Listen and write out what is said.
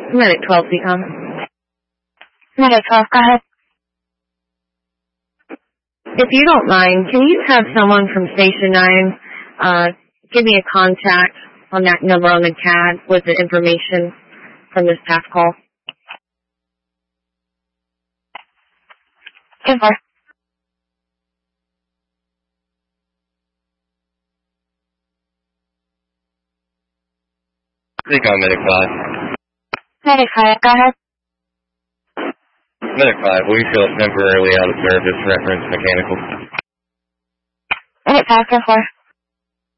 Medic 12, Decom. Medic 12, go ahead. If you don't mind, can you have someone from Station 9 give me a contact on that number on the CAD with the information from this past call? 10-4. Decom, Medic 5. Medic 5, go ahead. Medic 5, we feel temporarily out of service, reference mechanical. Medic 5, 10-4.